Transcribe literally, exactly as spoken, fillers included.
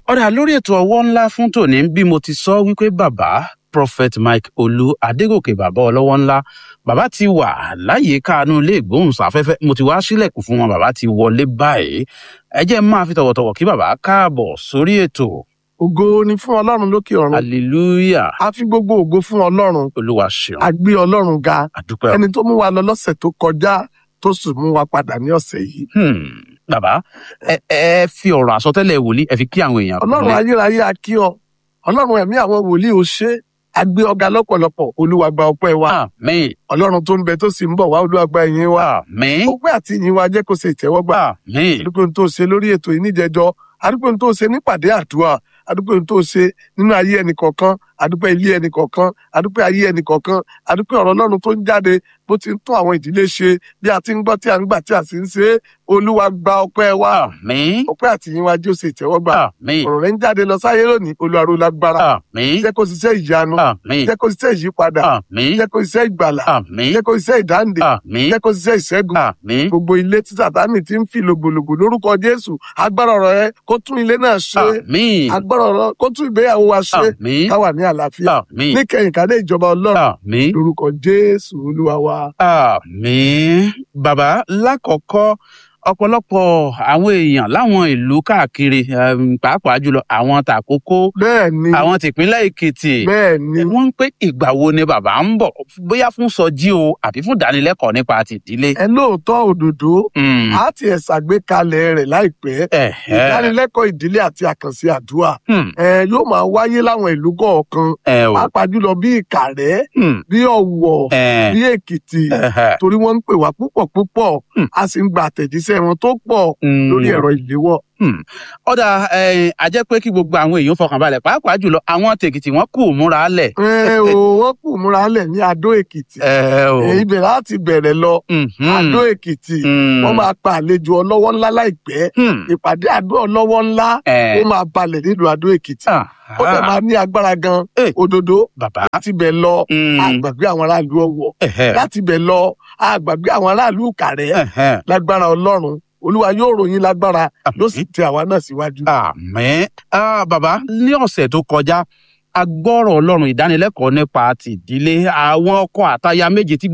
ọ̀rẹ́ lórí ètò ọwọ́ ńlá fún tòní bí mo ti sọ wípé bàbá prophet Mike Olú Adégòkè bàbá ọlọ́wọ́ ńlá bàbá ti wà láyìíká inú ilé ìgbóhùnsáfẹ́fẹ́ mo ti wá sílẹ̀kùn fún wọn bàbá ti wọlé báyìí ẹ jẹ́ máa fi tọ̀wọ̀tọ̀wọ̀ kí bàbá káàbọ̀ sórí ètò. Ògo ni fún Ọlọ́run lókè ọ̀run. Hallelujah. A fi gbogbo ògo fún Ọlọ́run. Olúwa ṣeun. A gbé Ọlọ́run ga. Àdúpẹ́. Ẹni tó mú wa lọ lọ́sẹ̀ tó kọjá tó sì mú wa padà ní ọ̀sẹ̀ yìí. Hmm. Bàbá ẹ ẹ fi ọ̀rọ̀ àsọtẹ́lẹ̀ wòlíì ẹ fi kí àwọn èèyàn. Ọlọ́run ayérayé a kí ọ. Ọlọ́run ẹ̀mí àwọn wòlíì ó ṣe. A gbé ọ̀gá lọ́pọ̀lọpọ̀. Olúwa gba ọpẹ́ wa. Àmín. Ọlọ́run tó ń bẹ tó sì ń bọ̀ wá Olúwa gba ìyìn wa. Àmín. Ọpẹ́ àti ìyìn wa jẹ́ kó ṣe ìtẹ́wọ́gbà. Àmín. Àdúgbò tó ṣe lórí ètò yìí níjẹjọ. Àdúgbò tó ṣe nípàdé àdúrà. Àdúgbò tó ṣe nínú ayé ẹnì kọ̀ọ̀kan. Àdúpẹ́ ilé ẹnì kọ̀ọ̀kan, àdúpẹ́ ayé ẹnì kọ̀ọ̀kan, àdúpẹ́ ọ̀rọ̀ Ọlọ́run tó ń jáde bó ti ń tún àwọn ìdílé ṣe bí a ti ń gbọ́ tí a ń gbà tí a sì ń ṣe é. Olúwa gba ọpẹ́ wa. Àmín. Ọpẹ́ àti ìyìn wa jẹ́ ó ṣe ìtẹ́wọ́gbà. Àmín. Ọ̀rọ̀ rẹ̀ ń jáde lọ sáyé lónìí, Olúwa ró lágbára. Àmín. Jẹ́ kó ṣiṣẹ́ ìyanu. Àmín. Jẹ́ kó ṣiṣẹ́ ìyípadà. Àmín. Jẹ́ kó ṣiṣẹ́ ìgbàlà. Àmín. Jẹ́ kó ṣiṣẹ́ ìdáǹdè. Àmín. Jẹ́ kó ṣiṣẹ́ ìṣẹ́gun. Àmín. Gbogbo ilé tí Sátánì ti ń fi lògbòlògbò lórúkọ Jésù, agbára ọ̀rọ̀ rẹ̀ kó tún ilé náà ṣe. Àmín. Agbára ọ̀rọ̀ kó tún ìgbéyàwó wa ṣe. Àmín. Ká wà ní àlàáfíà. Àmín. Níkẹyìn ká dé ìjọba Ọlọ́run. Àmín. Lórúkọ Jésù Olúwa wa. Àmín. Bàbá lákọ̀ọ́kọ́ ọ̀pọ̀lọpọ̀ àwọn èèyàn láwọn ìlú káàkiri um, pàápàá jùlọ àwọn tàkókó Bẹ́ẹ̀ni. àwọn tìpínlẹ̀ Èkìtì Bẹ́ẹ̀ni. wọ́n ń pé ìgbà wo ni bàbá ń bọ̀ bóyá fún sọjí o àbí fún ìdánilẹ́kọ̀ọ́ nípa ti ìdílé. Ẹ lóòótọ́ òdòdó. Mm. A ti ẹ̀ ṣàgbékalẹ̀ rẹ̀ láìpẹ́. Ẹ̀hẹ́. Ìdánilẹ́kọ̀ọ́ ìdílé àti àkànṣe àdúrà. Hmm. Ẹ yóò máa wáyé láwọn ìlú kọ̀ọ̀kan. Ẹ o. Pàápàá jùlọ bí Ìkàrẹ́, Hmm. bí Ọ̀wọ̀, Ẹ. bí Èkìtì. Ẹ̀hẹ́. Torí wọ́n ń pè wá púpọ̀ púpọ̀. Hmm. A sì ń gba àtẹ̀jíṣẹ́ wọn tó pọ̀ Hmm. lórí ẹ̀rọ ìléwọ́. Hmm. Ọ̀dà ẹ̀ a jẹ́ pé kí gbogbo àwọn èèyàn fọkànbalẹ̀ pàápàá jùlọ àwọn tèkìtì wọn kù múra lẹ̀. Ẹ o, wọ́n kù múra lẹ̀ ní Adó Èkìtì. Ẹ o. Ẹ, ibẹ̀ láti bẹ̀rẹ̀ lọ. Mhm. Adó Èkìtì. Hmm. Wọ́n máa pa àlejò ọlọ́wọ́ ńlá láìpẹ́. Hmm. Ìpàdé àdó ọlọ́wọ́ ńlá Ẹ. ó máa balẹ̀ nílùú Adó Èkìtì. Ah. Ó dẹ̀ máa ní agbára gan. Eh. Òdòdó Bàbá. láti bẹ̀ lọ. Hmm. Àgbàgbé àwọn aráàlú Ọ̀wọ̀. Ẹ̀hẹ́. Láti bẹ̀ lọ. Àgbàgbé àwọn aráàlú Ìkàrẹ́. Ẹ̀hẹ́. Lágbára Ọlọ́run. Olúwa yóò ròyìn lágbára. Yóò sì tẹ àwa náà síwájú. Àmín. Ah, bàbá ní ọ̀sẹ̀ tó kọjá agbọ́rọ̀ Ọlọ́run ìdánilẹ́kọ̀ọ́ nípa ti ìdílé àwọn ọkọ àtaya méje tí